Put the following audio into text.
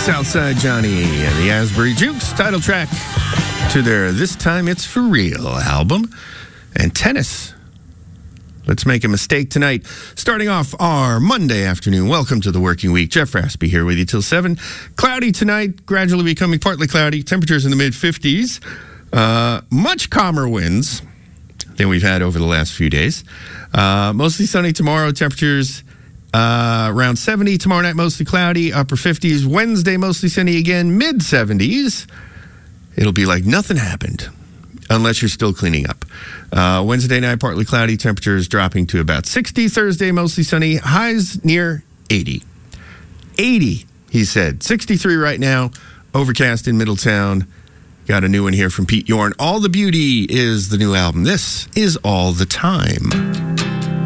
Southside Johnny and the Asbury Jukes, title track to their This Time It's For Real album. And tennis. Let's make a mistake tonight. Starting off our Monday afternoon. Welcome to the working week. Jeff Raspy here with you till 7. Cloudy tonight, gradually becoming partly cloudy. Temperatures in the mid-50s. Much calmer winds than we've had over the last few days. Mostly sunny tomorrow. Temperatures around 70. Tomorrow night, mostly cloudy. Upper 50s. Wednesday, mostly sunny again. Mid-70s. It'll be like nothing happened. Unless you're still cleaning up. Wednesday night, partly cloudy. Temperatures dropping to about 60. Thursday, mostly sunny. Highs near 80. 80, he said. 63 right now. Overcast in Middletown. Got a new one here from Pete Yorn. All the Beauty is the new album. This is All the Time.